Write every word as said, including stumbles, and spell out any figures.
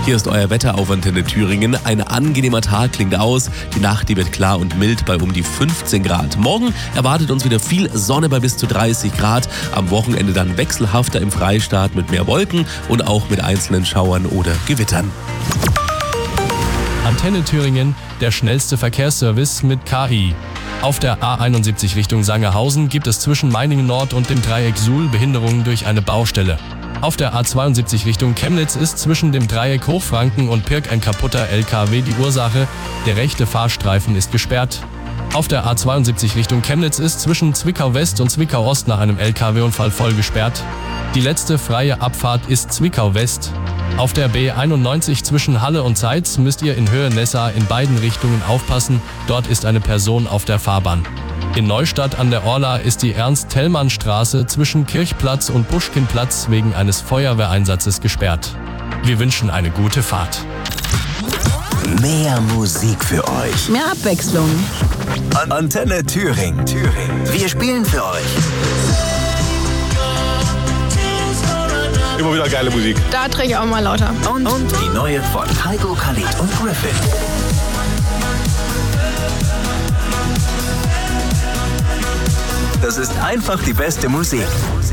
Hier ist euer Wetter auf Antenne Thüringen. Ein angenehmer Tag klingt aus. Die Nacht, die wird klar und mild bei um die fünfzehn Grad. Morgen erwartet uns wieder viel Sonne bei bis zu dreißig Grad. Am Wochenende dann wechselhafter im Freistaat mit mehr Wolken und auch mit einzelnen Schauern oder Gewittern. Antenne Thüringen, der schnellste Verkehrsservice mit K I. Auf der A einundsiebzig Richtung Sangerhausen gibt es zwischen Meiningen Nord und dem Dreieck Suhl Behinderungen durch eine Baustelle. Auf der A zweiundsiebzig Richtung Chemnitz ist zwischen dem Dreieck Hochfranken und Pirk ein kaputter L K W die Ursache. Der rechte Fahrstreifen ist gesperrt. Auf der A zweiundsiebzig Richtung Chemnitz ist zwischen Zwickau West und Zwickau Ost nach einem L K W-Unfall voll gesperrt. Die letzte freie Abfahrt ist Zwickau West. Auf der B einundneunzig zwischen Halle und Zeitz müsst ihr in Höhe Nessa in beiden Richtungen aufpassen. Dort ist eine Person auf der Fahrbahn. In Neustadt an der Orla ist die Ernst-Thälmann-Straße zwischen Kirchplatz und Puschkinplatz wegen eines Feuerwehreinsatzes gesperrt. Wir wünschen eine gute Fahrt. Mehr Musik für euch. Mehr Abwechslung. An- Antenne Thüringen. Thüringen. Wir spielen für euch. Immer wieder geile Musik. Da drehe ich auch mal lauter. Und, und die neue von Heiko, Khalid und Griffin. Das ist einfach die beste Musik.